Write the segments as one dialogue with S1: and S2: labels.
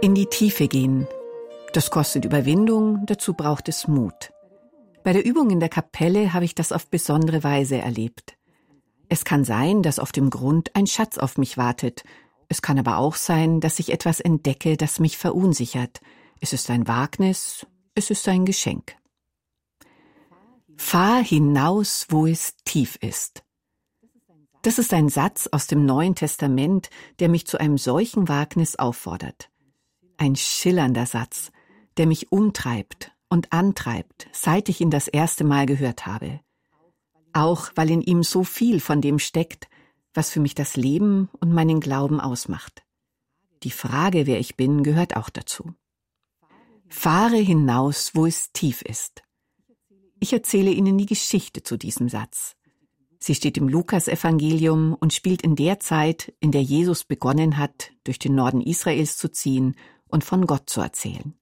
S1: In die Tiefe gehen. Das kostet Überwindung, dazu braucht es Mut. Bei der Übung in der Kapelle habe ich das auf besondere Weise erlebt. Es kann sein, dass auf dem Grund ein Schatz auf mich wartet. Es kann aber auch sein, dass ich etwas entdecke, das mich verunsichert. Es ist ein Wagnis, es ist ein Geschenk. Fahr hinaus, wo es tief ist. Das ist ein Satz aus dem Neuen Testament, der mich zu einem solchen Wagnis auffordert. Ein schillernder Satz, der mich umtreibt und antreibt, seit ich ihn das erste Mal gehört habe. Auch weil in ihm so viel von dem steckt, was für mich das Leben und meinen Glauben ausmacht. Die Frage, wer ich bin, gehört auch dazu. Fahre hinaus, wo es tief ist. Ich erzähle Ihnen die Geschichte zu diesem Satz. Sie steht im Lukas-Evangelium und spielt in der Zeit, in der Jesus begonnen hat, durch den Norden Israels zu ziehen und von Gott zu erzählen.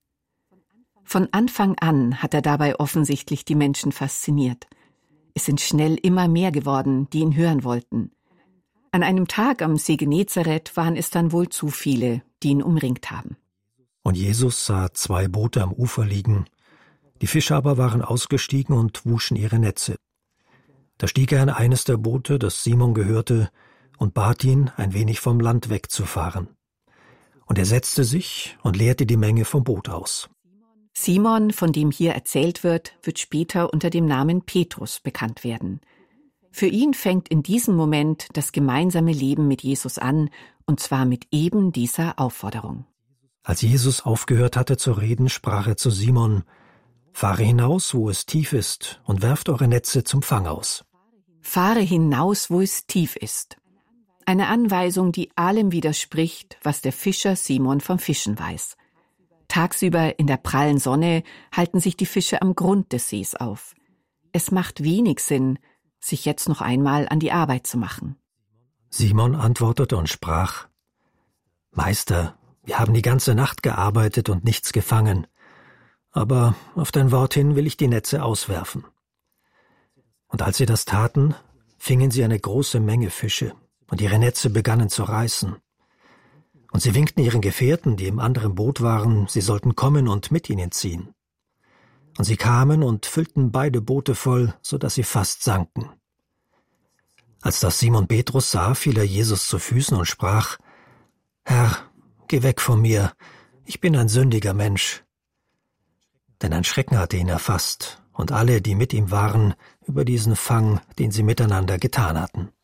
S1: Von Anfang an hat er dabei offensichtlich die Menschen fasziniert. Es sind schnell immer mehr geworden, die ihn hören wollten. An einem Tag am See Genezareth waren es dann wohl zu viele, die ihn umringt haben.
S2: Und Jesus sah 2 Boote am Ufer liegen. Die Fischer aber waren ausgestiegen und wuschen ihre Netze. Da stieg er in eines der Boote, das Simon gehörte, und bat ihn, ein wenig vom Land wegzufahren. Und er setzte sich und leerte die Menge vom Boot aus.
S1: Simon, von dem hier erzählt wird später unter dem Namen Petrus bekannt werden. Für ihn fängt in diesem Moment das gemeinsame Leben mit Jesus an, und zwar mit eben dieser Aufforderung.
S2: Als Jesus aufgehört hatte zu reden, sprach er zu Simon: »Fahre hinaus, wo es tief ist, und werft eure Netze zum Fang aus.«
S1: Fahre hinaus, wo es tief ist. Eine Anweisung, die allem widerspricht, was der Fischer Simon vom Fischen weiß. Tagsüber in der prallen Sonne halten sich die Fische am Grund des Sees auf. Es macht wenig Sinn, sich jetzt noch einmal an die Arbeit zu machen.
S2: Simon antwortete und sprach: »Meister, wir haben die ganze Nacht gearbeitet und nichts gefangen. Aber auf dein Wort hin will ich die Netze auswerfen.« Und als sie das taten, fingen sie eine große Menge Fische, und ihre Netze begannen zu reißen. Und sie winkten ihren Gefährten, die im anderen Boot waren, sie sollten kommen und mit ihnen ziehen. Und sie kamen und füllten beide Boote voll, so dass sie fast sanken. Als das Simon Petrus sah, fiel er Jesus zu Füßen und sprach: »Herr, geh weg von mir, ich bin ein sündiger Mensch.« Denn ein Schrecken hatte ihn erfasst, und alle, die mit ihm waren, über diesen Fang, den sie miteinander getan hatten.